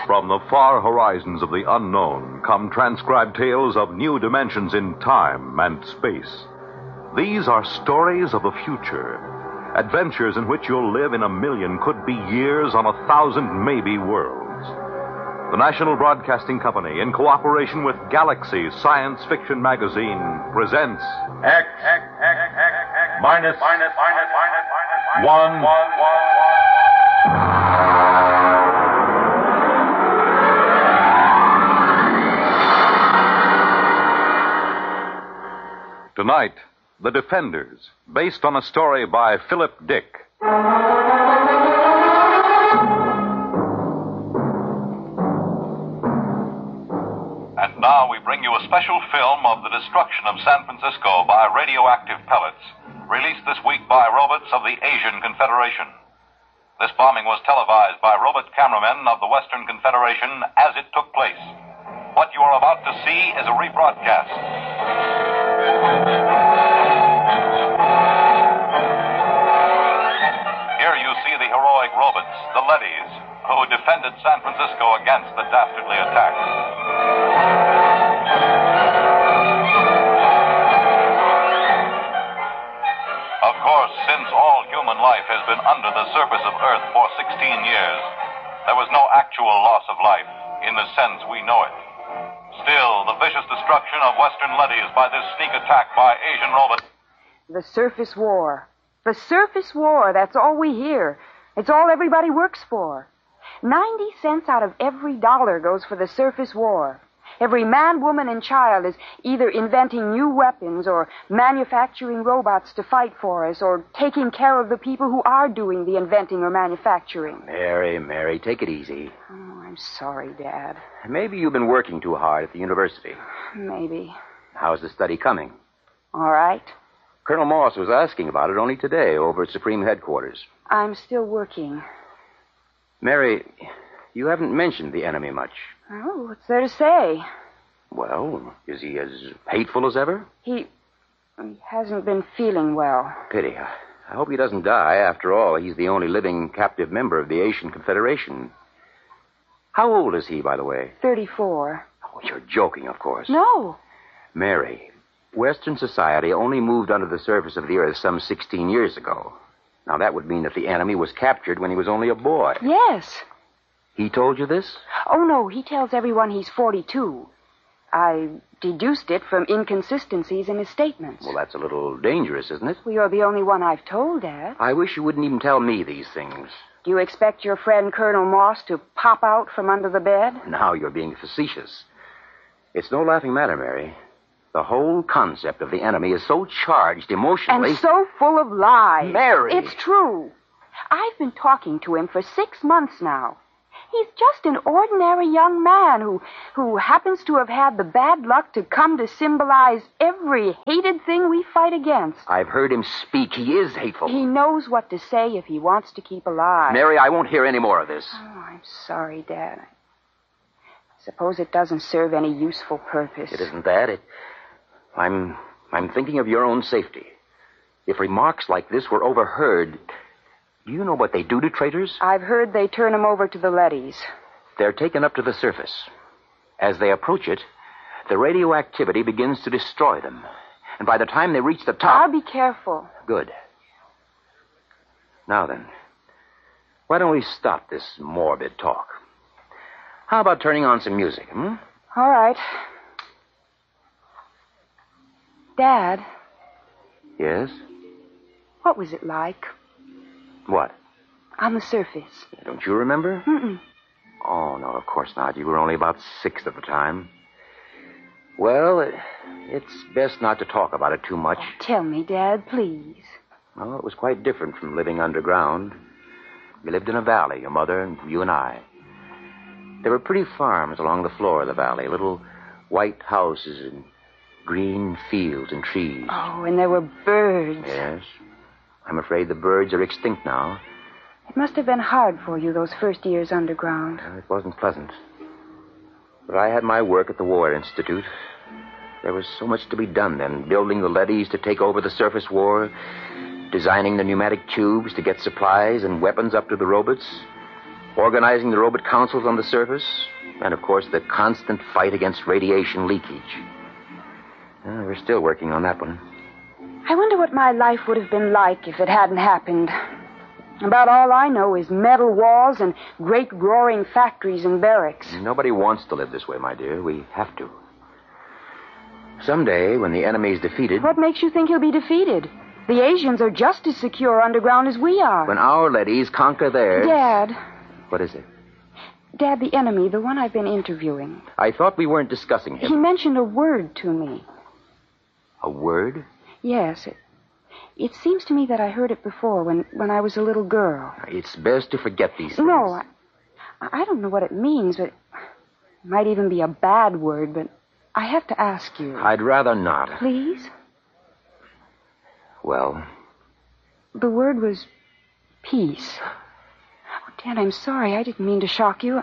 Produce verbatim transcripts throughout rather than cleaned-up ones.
From the far horizons of the unknown come transcribed tales of new dimensions in time and space. These are stories of the future, adventures in which you'll live in a million, could be years on a thousand maybe worlds. The National Broadcasting Company, in cooperation with Galaxy Science Fiction Magazine, presents X, X, X, X, X, minus, minus, minus, minus, minus, one, one, one, one. Tonight, The Defenders, based on a story by Philip Dick. And now we bring you a special film of the destruction of San Francisco by radioactive pellets, released this week by robots of the Asian Confederation. This bombing was televised by robot cameramen of the Western Confederation as it took place. What you are about to see is a rebroadcast. Here you see the heroic robots, the Leddies, who defended San Francisco against the dastardly attack. Of course, since all human life has been under the surface of Earth for sixteen years, there was no actual loss of life in the sense we know it. Still, the vicious destruction of Western Leddies by this sneak attack by Asian robots. The surface war. The surface war, that's all we hear. It's all everybody works for. Ninety cents out of every dollar goes for the surface war. Every man, woman, and child is either inventing new weapons or manufacturing robots to fight for us or taking care of the people who are doing the inventing or manufacturing. Mary, Mary, take it easy. Oh, I'm sorry, Dad. Maybe you've been working too hard at the university. Maybe. How's the study coming? All right. Colonel Moss was asking about it only today over at Supreme Headquarters. I'm still working. Mary, you haven't mentioned the enemy much. Oh, what's there to say? Well, is he as hateful as ever? He, he hasn't been feeling well. Pity. I hope he doesn't die. After all, he's the only living captive member of the Asian Confederation. How old is he, by the way? Thirty-four. Oh, you're joking, of course. No. Mary, Western society only moved under the surface of the Earth some sixteen years ago. Now, that would mean that the enemy was captured when he was only a boy. Yes. He told you this? Oh, no, he tells everyone he's forty-two. I deduced it from inconsistencies in his statements. Well, that's a little dangerous, isn't it? Well, you're the only one I've told, Dad. I wish you wouldn't even tell me these things. Do you expect your friend Colonel Moss to pop out from under the bed? Now you're being facetious. It's no laughing matter, Mary. The whole concept of the enemy is so charged emotionally... And so full of lies. Mary! It's true. I've been talking to him for six months now. He's just an ordinary young man who, who happens to have had the bad luck to come to symbolize every hated thing we fight against. I've heard him speak. He is hateful. He knows what to say if he wants to keep alive. Mary, I won't hear any more of this. Oh, I'm sorry, Dad. I suppose it doesn't serve any useful purpose. It isn't that. It... I'm... I'm thinking of your own safety. If remarks like this were overheard... Do you know what they do to traitors? I've heard they turn them over to the Leddies. They're taken up to the surface. As they approach it, the radioactivity begins to destroy them. And by the time they reach the top... I'll be careful. Good. Now then, why don't we stop this morbid talk? How about turning on some music, hmm? All right. Dad. Yes? What was it like? What? On the surface. Don't you remember? Mm-mm. Oh, no, of course not. You were only about six at the time. Well, it's best not to talk about it too much. Oh, tell me, Dad, please. Well, it was quite different from living underground. We lived in a valley, your mother and you and I. There were pretty farms along the floor of the valley, little white houses and green fields and trees. Oh, and there were birds. Yes. I'm afraid the birds are extinct now. It must have been hard for you those first years underground. Well, it wasn't pleasant. But I had my work at the War Institute. There was so much to be done then, building the Leddies to take over the surface war, designing the pneumatic tubes to get supplies and weapons up to the robots, organizing the robot councils on the surface, and, of course, the constant fight against radiation leakage. Uh, we're still working on that one. I wonder what my life would have been like if it hadn't happened. About all I know is metal walls and great roaring factories and barracks. Nobody wants to live this way, my dear. We have to. Someday, when the enemy's defeated... What makes you think he'll be defeated? The Asians are just as secure underground as we are. When our leadys conquer theirs... Dad. What is it? Dad, the enemy, the one I've been interviewing. I thought we weren't discussing him. He mentioned a word to me. A word? Yes. It, it seems to me that I heard it before when, when I was a little girl. It's best to forget these things. No, I, I don't know what it means, but it might even be a bad word, but I have to ask you. I'd rather not. Please? Well? The word was peace. Oh, Dad, I'm sorry. I didn't mean to shock you.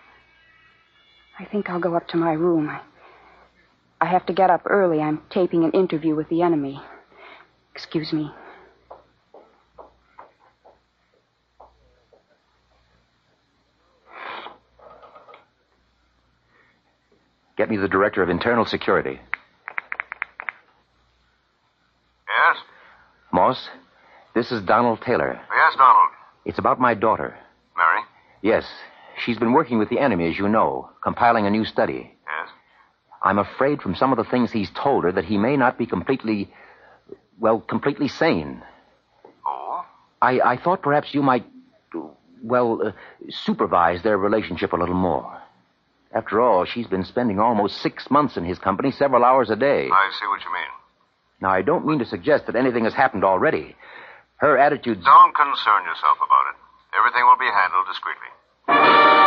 I think I'll go up to my room. I, I have to get up early. I'm taping an interview with the enemy. Excuse me. Get me the Director of Internal Security. Yes? Moss, this is Donald Taylor. Yes, Donald. It's about my daughter. Mary? Yes. She's been working with the enemy, as you know, compiling a new study. Yes? I'm afraid from some of the things he's told her that he may not be completely, well, completely sane. Oh? I, I thought perhaps you might, well, uh, supervise their relationship a little more. After all, she's been spending almost six months in his company, several hours a day. I see what you mean. Now, I don't mean to suggest that anything has happened already. Her attitude's... Don't concern yourself about it. Everything will be handled discreetly.